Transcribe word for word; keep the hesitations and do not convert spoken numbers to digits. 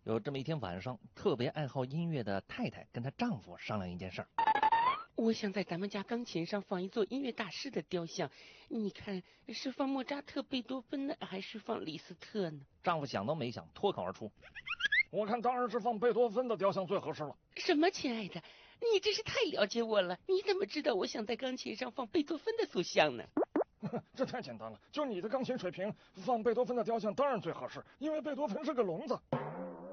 有这么一天晚上，特别爱好音乐的太太跟她丈夫商量一件事儿。 我想在咱们家钢琴上放一座音乐大师的雕像，你看是放莫扎特、贝多芬呢，还是放李斯特呢？ 丈夫想都没想，脱口而出： 我看当然是放贝多芬的雕像最合适了。 什么，亲爱的，你真是太了解我了！你怎么知道我想在钢琴上放贝多芬的塑像呢？ 这太简单了，就你的钢琴水平，放贝多芬的雕像当然最合适，因为贝多芬是个聋子。